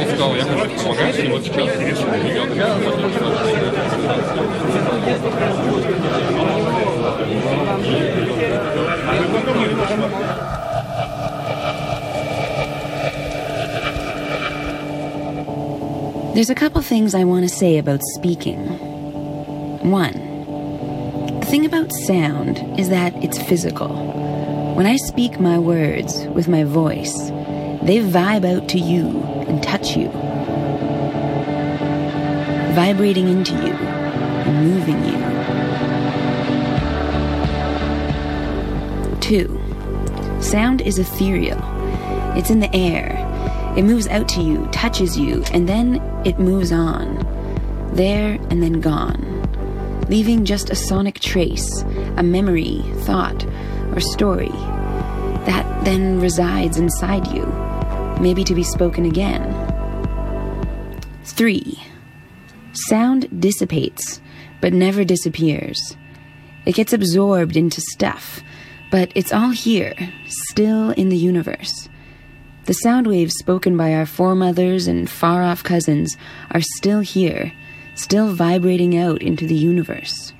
сказал, я хочу помогать, и вот сейчас ребенок. There's a couple things I want to say about speaking. One, the thing about sound is that it's physical. When I speak my words with my voice, they vibe out to you and touch you, vibrating into you and moving you. Two, sound is ethereal. It's in the air. It moves out to you, touches you, and then it moves on. There and then gone. Leaving just a sonic trace, a memory, thought, or story that then resides inside you, maybe to be spoken again. 3. Sound dissipates, but never disappears. It gets absorbed into stuff, but it's all here, still in the universe. The sound waves spoken by our foremothers and far-off cousins are still here, still vibrating out into the universe.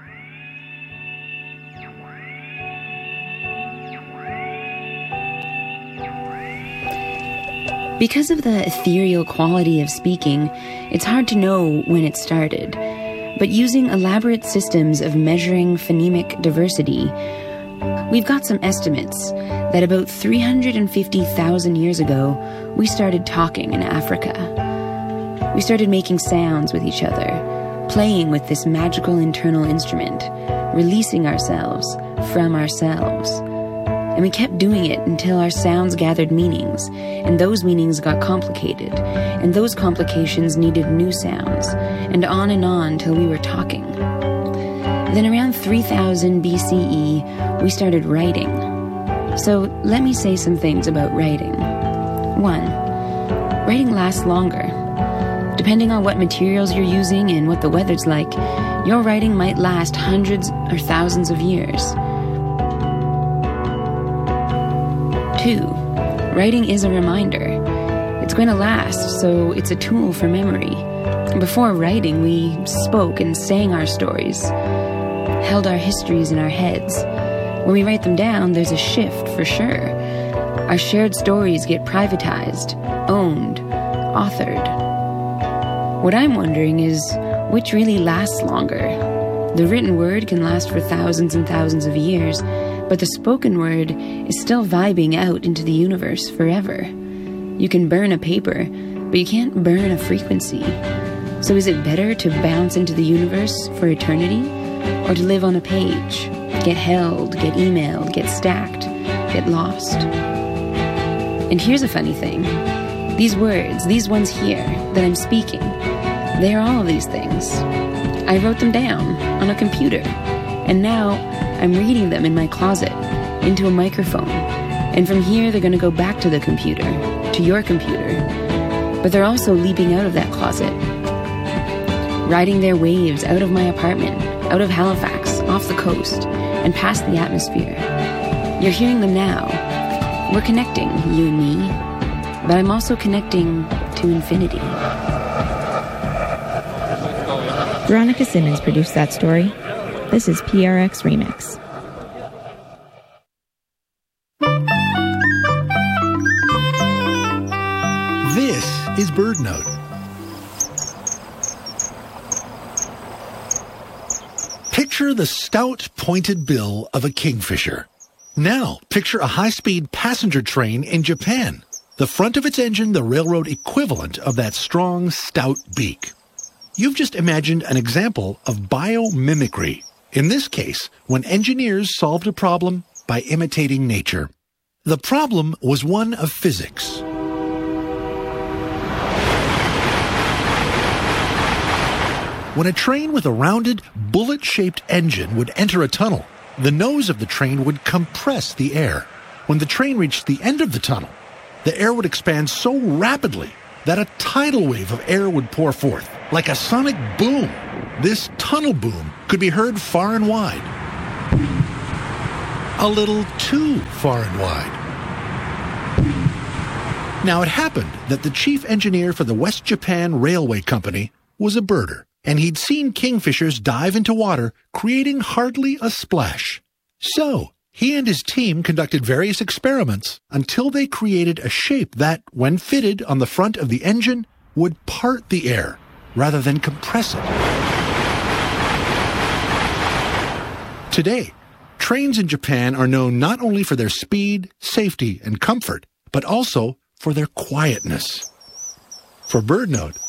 Because of the ethereal quality of speaking, it's hard to know when it started. But using elaborate systems of measuring phonemic diversity, we've got some estimates that about 350,000 years ago, we started talking in Africa. We started making sounds with each other, playing with this magical internal instrument, releasing ourselves from ourselves. And we kept doing it until our sounds gathered meanings, and those meanings got complicated, and those complications needed new sounds, and on till we were talking. Then around 3000 BCE, we started writing. So let me say some things about writing. 1. Writing lasts longer. Depending on what materials you're using and what the weather's like, your writing might last hundreds or thousands of years. 2. Writing is a reminder. It's going to last, so it's a tool for memory. Before writing, we spoke and sang our stories, held our histories in our heads. When we write them down, there's a shift for sure. Our shared stories get privatized, owned, authored. What I'm wondering is, which really lasts longer? The written word can last for thousands and thousands of years, but the spoken word is still vibing out into the universe forever. You can burn a paper, but you can't burn a frequency. So is it better to bounce into the universe for eternity, or to live on a page? Get held, get emailed, get stacked, get lost. And here's a funny thing. These words, these ones here that I'm speaking, they are all of these things. I wrote them down on a computer, and now I'm reading them in my closet, into a microphone. And from here, they're going to go back to the computer, to your computer. But they're also leaping out of that closet, riding their waves out of my apartment, out of Halifax, off the coast, and past the atmosphere. You're hearing them now. We're connecting, you and me, but I'm also connecting to infinity. Veronica Simmons produced that story. This is PRX Remix. This is BirdNote. Picture the stout, pointed bill of a kingfisher. Now, picture a high-speed passenger train in Japan. The front of its engine, the railroad equivalent of that strong, stout beak. You've just imagined an example of biomimicry. In this case, when engineers solved a problem by imitating nature. The problem was one of physics. When a train with a rounded, bullet-shaped engine would enter a tunnel, the nose of the train would compress the air. When the train reached the end of the tunnel, the air would expand so rapidly that a tidal wave of air would pour forth, like a sonic boom. This tunnel boom could be heard far and wide. A little too far and wide. Now, it happened that the chief engineer for the West Japan Railway Company was a birder, and he'd seen kingfishers dive into water, creating hardly a splash. So, he and his team conducted various experiments until they created a shape that, when fitted on the front of the engine, would part the air rather than compress it. Today, trains in Japan are known not only for their speed, safety, and comfort, but also for their quietness. For BirdNote,